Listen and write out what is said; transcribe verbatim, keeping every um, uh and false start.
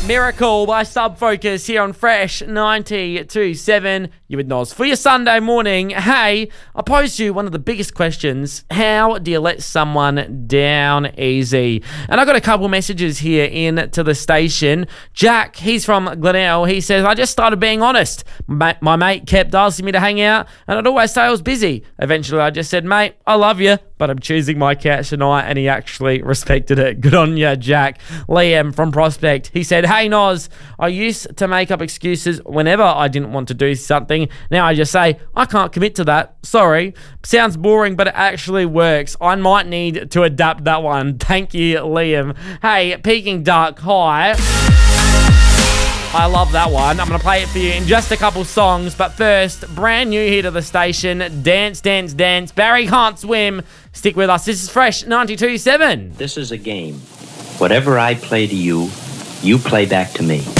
Miracle by Subfocus here on Fresh ninety-two point seven. You with Noz for your Sunday morning. Hey, I posed you one of the biggest questions. How do you let someone down easy? And I got a couple messages here in to the station. Jack, he's from Glenelg. He says, I just started being honest. My, my mate kept asking me to hang out, and I'd always say I was busy. Eventually, I just said, mate, I love you, but I'm choosing my couch tonight, and he actually respected it. Good on you, Jack. Liam from Prospect, he said, hey, Noz, I used to make up excuses whenever I didn't want to do something. Now I just say, I can't commit to that. Sorry. Sounds boring, but it actually works. I might need to adapt that one. Thank you, Liam. Hey, Peking Duck, hi. I love that one. I'm going to play it for you in just a couple songs. But first, brand new here to the station, Dance, Dance, Dance. Barry Can't Swim. Stick with us. This is Fresh ninety-two point seven. This is a game. Whatever I play to you, you play back to me.